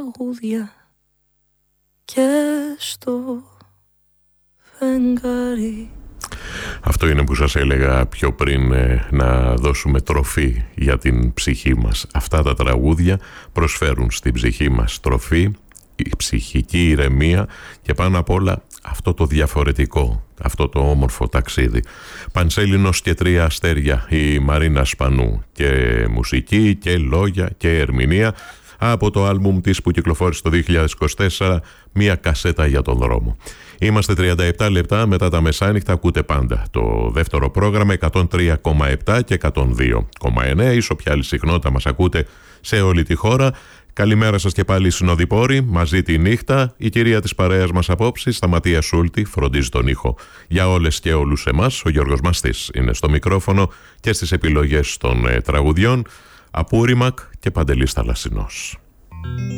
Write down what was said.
τραγούδια και στο φεγγάρι. Αυτό είναι που σας έλεγα πιο πριν, να δώσουμε τροφή για την ψυχή μας. Αυτά τα τραγούδια προσφέρουν στην ψυχή μας τροφή, η ψυχική ηρεμία και πάνω απ' όλα αυτό το διαφορετικό, αυτό το όμορφο ταξίδι. Πανσέλινος και 3 αστέρια, η Μαρίνα Σπανού, και μουσική και λόγια και ερμηνεία από το άλμπουμ της που κυκλοφόρησε το 2024, μία κασέτα για τον δρόμο. Είμαστε 37 λεπτά μετά τα μεσάνυχτα, ακούτε πάντα το δεύτερο πρόγραμμα 103,7 και 102,9, ίσο ποια άλλη συχνότητα μας ακούτε σε όλη τη χώρα. Καλημέρα σας και πάλι συνοδοιπόροι, μαζί τη νύχτα. Η κυρία της παρέας μας απόψη, Σταματία Σούλτη, φροντίζει τον ήχο για όλες και όλους εμάς. Ο Γιώργος Μαστής είναι στο μικρόφωνο και στις επιλογές των τραγουδιών, Απούρημακ και Παντελής Θαλασσινός.